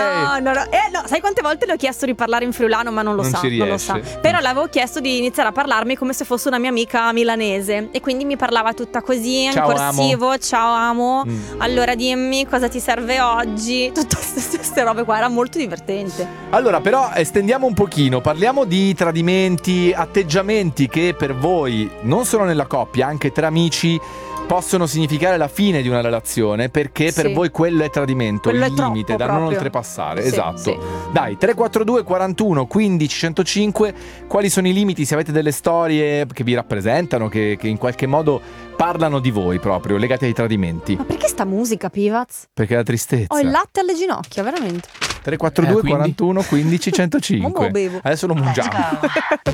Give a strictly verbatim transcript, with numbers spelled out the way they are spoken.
No, no, no. Eh, no. Sai quante volte le ho chiesto di parlare in friulano, ma non lo Non sa, ci non lo sa. riesce. Però le avevo chiesto di iniziare a parlarmi come se fosse una mia amica milanese. E quindi mi parlava tutta così, in Ciao, corsivo. amo. Ciao amo. Mm. Allora dimmi cosa ti serve oggi. Tutte queste robe qua, era molto divertente. Allora, però estendiamo un pochino, parliamo di tradimenti, atteggiamenti che per voi, non solo nella coppia, anche tra amici, possono significare la fine di una relazione, perché per Sì. voi quello è tradimento, Quello il è limite troppo da non proprio. oltrepassare. Sì, Esatto. sì. Dai, tre quattro due quarantuno quindici centocinque, quali sono i limiti? Se avete delle storie che vi rappresentano, che, che in qualche modo parlano di voi proprio, legate ai tradimenti. Ma perché sta musica, Pivaz? Perché la tristezza. Ho il latte alle ginocchia, veramente. tre quattro due Eh, quindi? quarantuno quindici centocinque. Ma mo bevo. Adesso lo mangiamo.